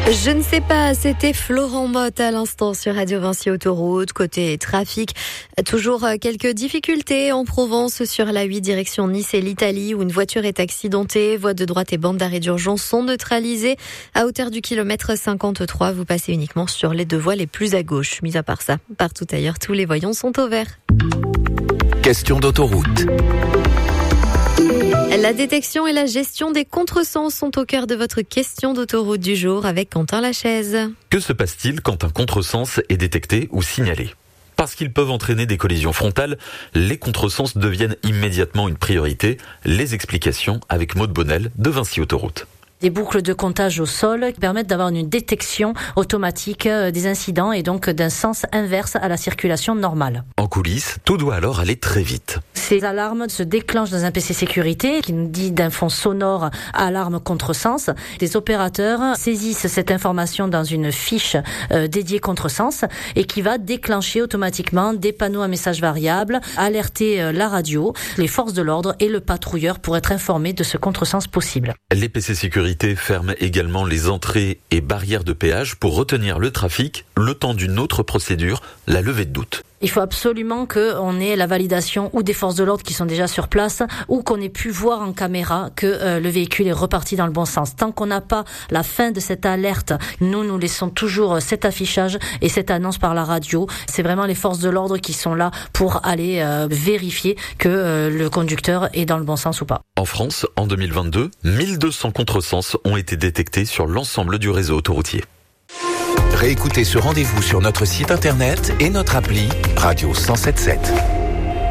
Je ne sais pas, c'était Florent Motte à l'instant sur Radio Vinci Autoroute. Côté trafic, toujours quelques difficultés en Provence sur la 8 direction Nice et l'Italie où une voiture est accidentée. Voies de droite et bandes d'arrêt d'urgence sont neutralisées. À hauteur du kilomètre 53, vous passez uniquement sur les deux voies les plus à gauche. Mis à part ça, partout ailleurs, tous les voyants sont au vert. Question d'autoroute. La détection et la gestion des contresens sont au cœur de votre question d'autoroute du jour avec Quentin Lachaise. Que se passe-t-il quand un contresens est détecté ou signalé ? Parce qu'ils peuvent entraîner des collisions frontales, les contresens deviennent immédiatement une priorité. Les explications avec Maude Bonnel de Vinci Autoroute. Des boucles de comptage au sol qui permettent d'avoir une détection automatique des incidents et donc d'un sens inverse à la circulation normale. En coulisses, tout doit alors aller très vite. Ces alarmes se déclenchent dans un PC sécurité qui nous dit d'un fond sonore alarme contresens. Les opérateurs saisissent cette information dans une fiche dédiée contresens et qui va déclencher automatiquement des panneaux à messages variables, alerter la radio, les forces de l'ordre et le patrouilleur pour être informés de ce contresens possible. Les PC sécurité ferment également les entrées et barrières de péage pour retenir le trafic, le temps d'une autre procédure, la levée de doute. Il faut absolument qu'on ait la validation ou des forces de l'ordre qui sont déjà sur place ou qu'on ait pu voir en caméra que le véhicule est reparti dans le bon sens. Tant qu'on n'a pas la fin de cette alerte, nous laissons toujours cet affichage et cette annonce par la radio. C'est vraiment les forces de l'ordre qui sont là pour aller vérifier que le conducteur est dans le bon sens ou pas. En France, en 2022, 1200 contresens ont été détectés sur l'ensemble du réseau autoroutier. Réécoutez ce rendez-vous sur notre site internet et notre appli Radio 107.7.